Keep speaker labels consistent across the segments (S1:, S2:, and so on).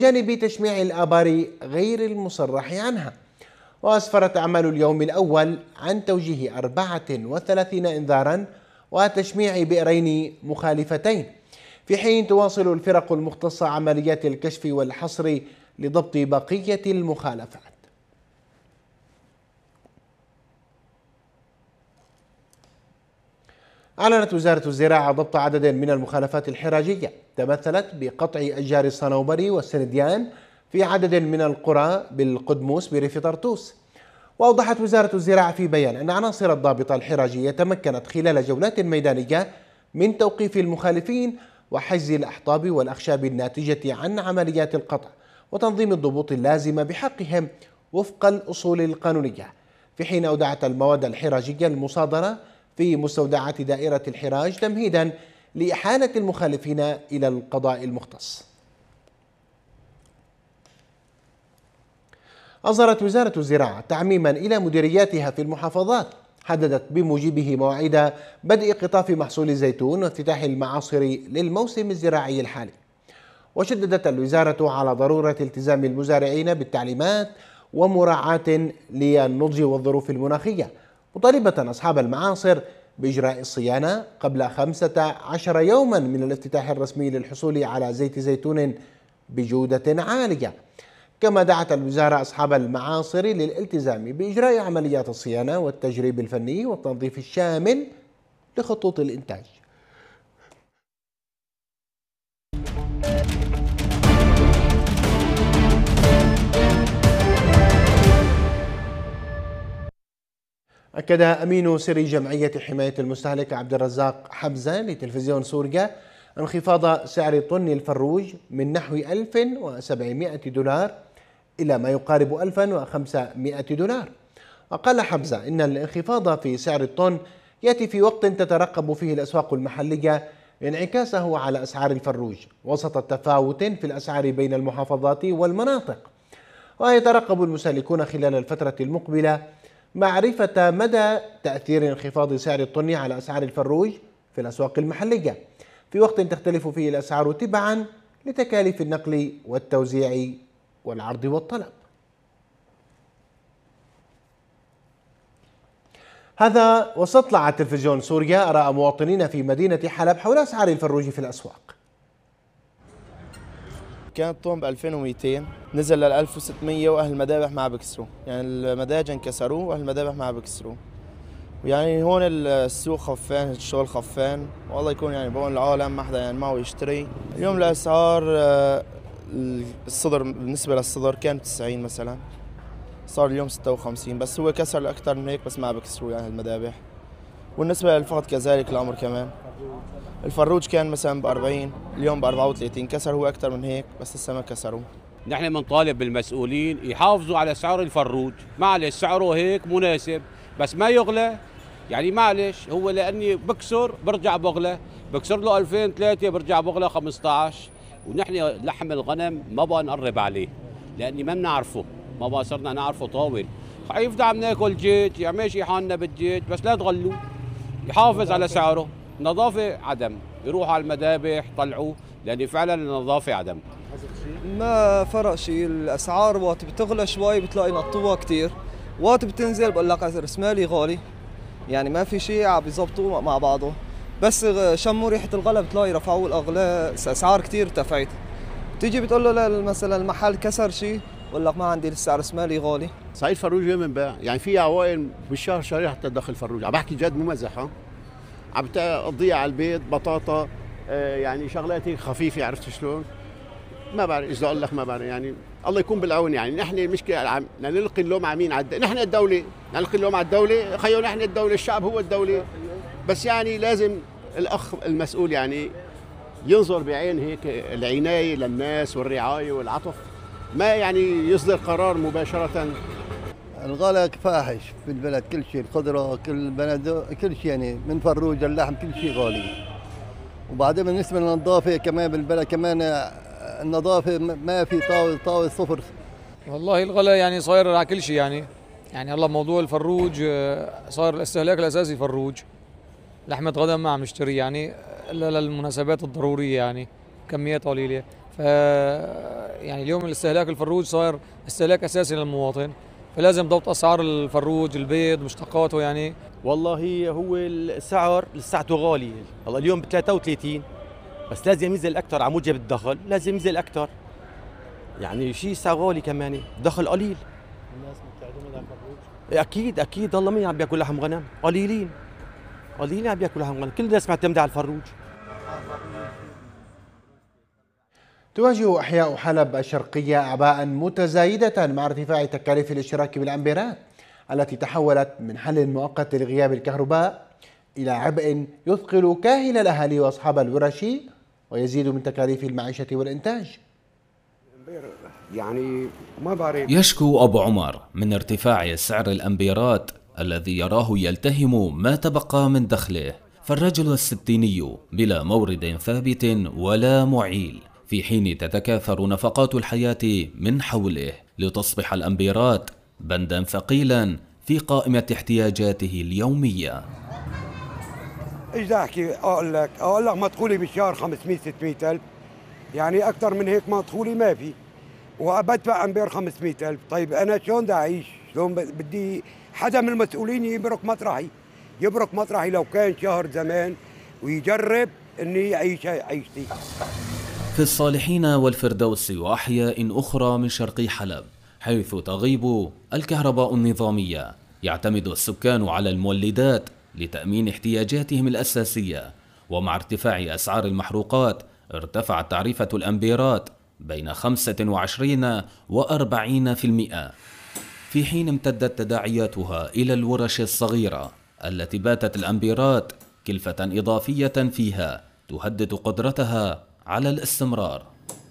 S1: جانب تشميع الآبار غير المصرح عنها. وأسفرت أعمال اليوم الأول عن توجيه 34 إنذارا وتشميع بئرين مخالفتين، في حين تواصل الفرق المختصة عمليات الكشف والحصر لضبط بقية المخالفات. أعلنت وزارة الزراعة ضبط عدد من المخالفات الحراجية تمثلت بقطع أشجار الصنوبر والسنديان في عدد من القرى بالقدموس بريف طرطوس. وأوضحت وزارة الزراعة في بيان أن عناصر الضابطة الحراجية تمكنت خلال جولات ميدانية من توقيف المخالفين وحجز الأحطاب والأخشاب الناتجة عن عمليات القطع وتنظيم الضبوط اللازمة بحقهم وفق الأصول القانونية، في حين أودعت المواد الحراجية المصادرة في مستودعات دائرة الحراج تمهيدا لإحالة المخالفين إلى القضاء المختص. أصدرت وزارة الزراعة تعميما إلى مديرياتها في المحافظات حددت بموجبه مواعيد بدء قطاف محصول الزيتون وافتتاح المعاصر للموسم الزراعي الحالي. وشددت الوزارة على ضرورة التزام المزارعين بالتعليمات ومراعاة للنضج والظروف المناخية، مطالبة أصحاب المعاصر بإجراء الصيانة قبل 15 يوما من الافتتاح الرسمي للحصول على زيت زيتون بجودة عالية. كما دعت الوزارة أصحاب المعاصر للالتزام بإجراء عمليات الصيانة والتجريب الفني والتنظيف الشامل لخطوط الإنتاج. أكد أمين سري جمعية حماية المستهلك عبد الرزاق حمزة لتلفزيون سوريا انخفاض سعر طن الفروج من نحو 1700 دولار إلى ما يقارب 1500 دولار. وقال حمزة إن الانخفاض في سعر الطن يأتي في وقت تترقب فيه الأسواق المحلية انعكاسه على أسعار الفروج وسط التفاوت في الأسعار بين المحافظات والمناطق. ويترقب المستهلكون خلال الفترة المقبلة معرفة مدى تأثير انخفاض سعر الطن على أسعار الفروج في الأسواق المحلية في وقت تختلف فيه الأسعار تبعا لتكاليف النقل والتوزيع والعرض والطلب. هذا واستطلع تلفزيون سوريا آراء مواطنين في مدينة حلب حول أسعار الفروج في الأسواق.
S2: كان الطن ب 2200 نزل لل 1600 واهل المذابح ما بكسروا، يعني المداجن كسروا واهل المذابح ما بكسروا. ويعني هون السوق خفان، الشغل خفان، والله يكون يعني بقول العالم ما حدا يعني معه يشتري. اليوم الاسعار الصدر بالنسبه للصدر كان 90 مثلا، صار اليوم 56، بس هو كسر اكثر من هيك بس ما بكسروا يعني المذابح. والنسبه للفقد كذلك الامر كمان. الفروج كان مثلا ب 40 اليوم ب 34، كسر هو اكثر من هيك بس لسه ما كسروا.
S3: نحن بنطالب بالمسؤولين يحافظوا على سعر الفروج، معلش سعره هيك مناسب بس ما يغلى، يعني معلش هو لاني بكسر برجع بغلى، بكسر له 2000 3 برجع بغلى 15، ونحن لحم الغنم ما بقى نقرب عليه لاني ما بنعرفه، ما بقى صرنا نعرفه طاول. حيفضل عم ناكل جيج، يعني ماشي حالنا بالجيج بس لا تغلوا، يحافظ على سعره. نظافة عدم، يروحوا على المذابح طلعوا لأن فعلا النظافة عدم.
S4: ما فرق شيء، الأسعار وقت بتغلى شوي بتلاقي نطوها كثير، وقت بتنزل بقول لك رسمالي غالي، يعني ما في شيء عم بيظبطوا مع بعضه، بس شموا ريحة الغلا بتلاقي رفعوا الأغلاء، أسعار كثير ارتفعت. بتيجي بتقول له مثلا المحل كسر شيء بقول لك ما عندي لسه رسمالي غالي.
S5: صحيح الفروج من باع، يعني في عوائل بالشهر شهرين حتى تدخل فروج، عم بحكي جد مو مزح، عم تقضيها على البيت بطاطا يعني شغلات هيك خفيفه، عرفت شلون؟ ما بعرف ايش بدي اقول لك، ما بعرف يعني الله يكون بالعون. يعني نحن المشكله نلقي اللوم على مين؟ نحن الدوله، نلقي اللوم على الدوله، خيو نحن الدوله، الشعب هو الدوله، بس يعني لازم الاخ المسؤول يعني ينظر بعين هيك العنايه للناس والرعايه والعطف، ما يعني يصدر قرار مباشره.
S6: الغلاء فاحش في البلد، كل شيء، الخضره، كل شيء، يعني من فروج اللحم كل شيء غالي. وبعدين بالنسبه للنظافه كمان بالبلد كمان النظافه ما في طاوله صفر.
S7: والله الغلاء يعني صاير على كل شيء، يعني هلا موضوع الفروج صار الاستهلاك الاساسي فروج، لحمه غنم ما عم نشتري يعني الا للمناسبات الضروريه، يعني كميات قليله. يعني اليوم الاستهلاك الفروج صار استهلاك اساسي للمواطن، فلازم ضبط اسعار الفروج، البيض، مشتقاته يعني.
S8: والله هو السعر لساته غالي، والله اليوم ب 33 بس لازم ينزل اكثر على موجب الدخل، لازم ينزل اكثر. يعني شيء سعر غالي كمان، دخل قليل.
S9: الناس بتعتمد على الفروج؟
S8: اكيد والله مين عم بياكل لحم غنم؟ قليلين عم بياكلوا لحم غنم، كل الناس معتمده على الفروج.
S1: تواجه أحياء حلب الشرقية أعباء متزايدة مع ارتفاع تكاليف الاشتراك بالأمبيرات التي تحولت من حل مؤقت لغياب الكهرباء إلى عبء يثقل كاهل الأهالي وأصحاب الورش ويزيد من تكاليف المعيشة والإنتاج.
S10: يعني ما بعرف.
S11: يشكو أبو عمر من ارتفاع سعر الأمبيرات الذي يراه يلتهم ما تبقى من دخله، فالرجل الستيني بلا مورد ثابت ولا معيل، في حين تتكاثر نفقات الحياة من حوله لتصبح الأمبيرات بندا ثقيلا في قائمة احتياجاته اليومية.
S10: ايش بدي احكي؟ اقول لك مدخولي بالشهر 500 600 ألف، يعني أكثر من هيك مدخولي ما في، وبدفع أمبير 500 ألف. طيب أنا شلون بدي أعيش؟ شلون بدي حدا من المسؤولين يبرك مطرحي لو كان شهر زمان ويجرب إني يعيش عيشتي.
S11: في الصالحين والفردوس وأحياء أخرى من شرق حلب حيث تغيب الكهرباء النظامية، يعتمد السكان على المولدات لتأمين احتياجاتهم الأساسية، ومع ارتفاع أسعار المحروقات ارتفعت تعريفة الأمبيرات بين 25 و40%، في حين امتدت تداعياتها إلى الورش الصغيرة التي باتت الأمبيرات كلفة إضافية فيها تهدد قدرتها على الاستمرار.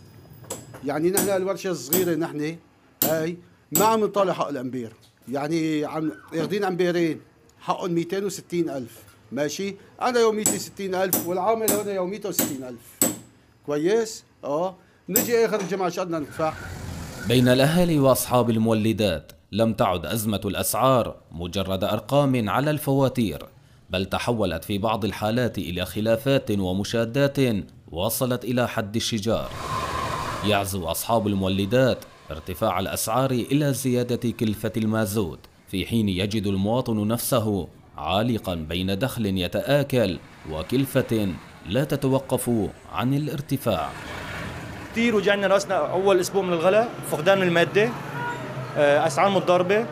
S12: يعني نحن الورشة الصغيرة نحن هاي ما عم نطالع حق الأمبير، يعني عم ياخدين أمبيرين حقهم 260 ألف، ماشي؟ أنا يوميتي 60 ألف والعامل هون يوميته 60 ألف، كويس؟ نجي آخر الجمعة شو بدنا ندفع؟
S11: بين الأهالي وأصحاب المولدات لم تعد أزمة الأسعار مجرد أرقام على الفواتير، بل تحولت في بعض الحالات إلى خلافات ومشادات وصلت إلى حد الشجار. يعزو أصحاب المولدات ارتفاع الأسعار إلى زيادة كلفة المازوت، في حين يجد المواطن نفسه عالقا بين دخل يتآكل وكلفة لا تتوقف عن الارتفاع.
S13: كثير وجعنا راسنا أول أسبوع من الغلاء، فقدان المادة، أسعار متضاربة،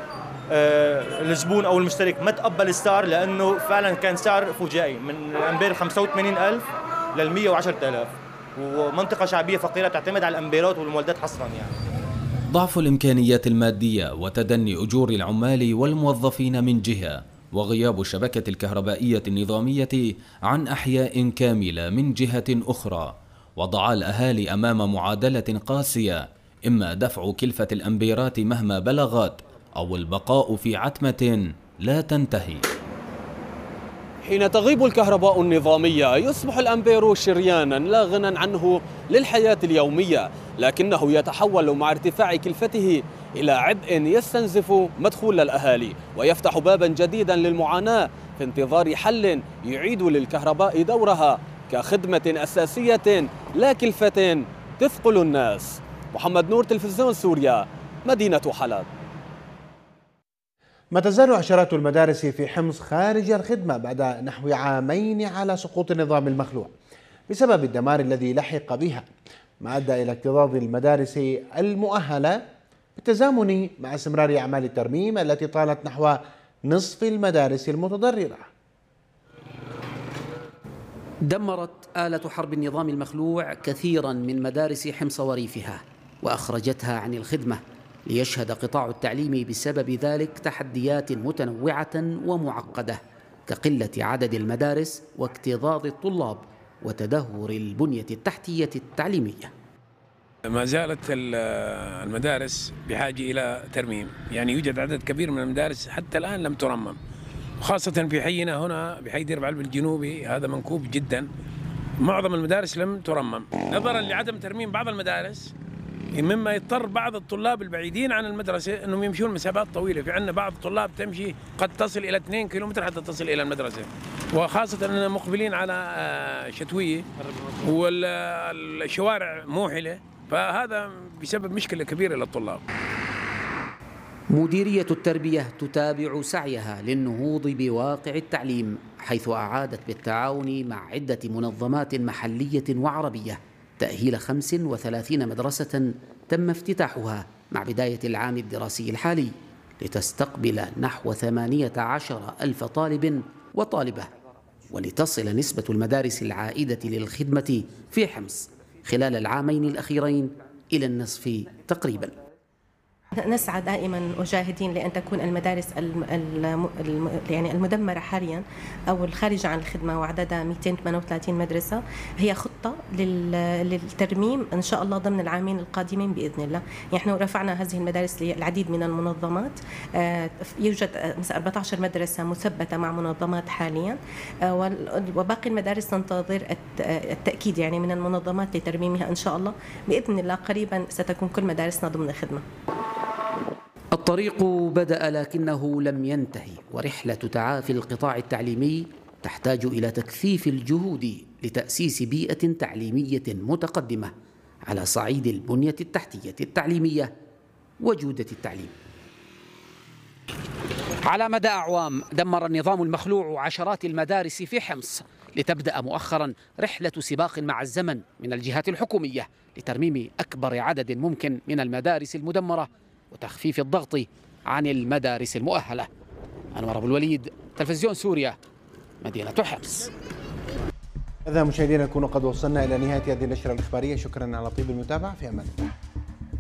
S13: الزبون أو المشترك ما تقبل السعر لأنه فعلا كان سعر فجائي من الأمبير 85,000 لل 110,000، ومنطقة شعبية فقيرة تعتمد على الأمبيرات والمولدات حصرا. يعني
S11: ضعف الإمكانيات المادية وتدني أجور العمال والموظفين من جهة، وغياب الشبكة الكهربائية النظامية عن أحياء كاملة من جهة أخرى، وضع الأهالي أمام معادلة قاسية، إما دفع كلفة الأمبيرات مهما بلغت أو البقاء في عتمة لا تنتهي.
S14: حين تغيب الكهرباء النظامية يصبح الأمبير شريانا لا غنى عنه للحياة اليومية، لكنه يتحول مع ارتفاع كلفته إلى عبء يستنزف مدخول الأهالي ويفتح بابا جديدا للمعاناة في انتظار حل يعيد للكهرباء دورها كخدمة أساسية لا كلفة تثقل الناس. محمد نور، تلفزيون سوريا، مدينة حلب.
S1: ما تزال عشرات المدارس في حمص خارج الخدمة بعد نحو عامين على سقوط النظام المخلوع بسبب الدمار الذي لحق بها، ما أدى إلى اكتظاظ المدارس المؤهلة بالتزامن مع استمرار أعمال الترميم التي طالت نحو نصف المدارس المتضررة.
S15: دمرت آلة حرب النظام المخلوع كثيرا من مدارس حمص وريفها وأخرجتها عن الخدمة، ليشهد قطاع التعليم بسبب ذلك تحديات متنوعة ومعقدة كقلة عدد المدارس واكتظاظ الطلاب وتدهور البنية التحتية التعليمية.
S16: ما زالت المدارس بحاجة إلى ترميم، يعني يوجد عدد كبير من المدارس حتى الآن لم ترمم، وخاصة في حينا هنا بحي دير بعلب الجنوبي، هذا منكوب جدا، معظم المدارس لم ترمم نظرا لعدم ترميم بعض المدارس، مما يضطر بعض الطلاب البعيدين عن المدرسة أنهم يمشون مسافات طويلة. في عندنا بعض الطلاب تمشي قد تصل إلى 2 كيلومتر حتى تصل إلى المدرسة. وخاصة أننا مقبلين على شتوية والشوارع موحلة، فهذا بسبب مشكلة كبيرة للطلاب.
S15: مديرية التربية تتابع سعيها للنهوض بواقع التعليم، حيث أعادت بالتعاون مع عدة منظمات محلية وعربية تأهيل 35 مدرسة تم افتتاحها مع بداية العام الدراسي الحالي، لتستقبل نحو 18,000 طالب وطالبة، ولتصل نسبة المدارس العائدة للخدمة في حمص خلال العامين الأخيرين إلى النصف تقريباً.
S17: نسعى دائما وجاهدين لأن تكون المدارس يعني المدمرة حاليا أو الخارجة عن الخدمة وعددها 238 مدرسة هي خطة للترميم إن شاء الله ضمن العامين القادمين بإذن الله. نحن رفعنا هذه المدارس للعديد من المنظمات، يوجد 14 مدرسة مثبتة مع منظمات حاليا، وباقي المدارس ننتظر التأكيد يعني من المنظمات لترميمها إن شاء الله بإذن الله. قريبا ستكون كل مدارسنا ضمن الخدمة.
S15: الطريق بدأ لكنه لم ينتهي، ورحلة تعافي القطاع التعليمي تحتاج إلى تكثيف الجهود لتأسيس بيئة تعليمية متقدمة على صعيد البنية التحتية التعليمية وجودة التعليم. على مدى أعوام دمر النظام المخلوع عشرات المدارس في حمص، لتبدأ مؤخرا رحلة سباق مع الزمن من الجهات الحكومية لترميم أكبر عدد ممكن من المدارس المدمرة وتخفيف الضغط عن المدارس المؤهلة. أنور أبو الوليد، تلفزيون سوريا، مدينة حمص.
S1: هذا مشاهدينا نكون قد وصلنا إلى نهاية هذه النشرة الإخبارية، شكرا على طيب المتابعة، في أمان الله.